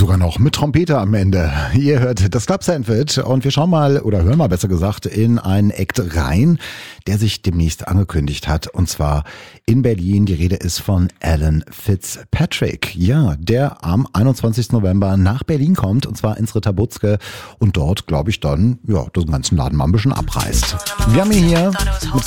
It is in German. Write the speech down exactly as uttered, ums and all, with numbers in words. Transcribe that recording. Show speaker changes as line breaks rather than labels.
sogar noch mit Trompete am Ende. Ihr hört das Club Sandwich und wir schauen mal, oder hören mal besser gesagt, in einen Act rein, der sich demnächst angekündigt hat. Und zwar in Berlin. Die Rede ist von Alan Fitzpatrick. Ja, der am einundzwanzigsten November nach Berlin kommt, und zwar ins Ritter Butzke und dort, glaube ich, dann ja den ganzen Laden mal ein bisschen abreißt. Wir haben ihn hier mit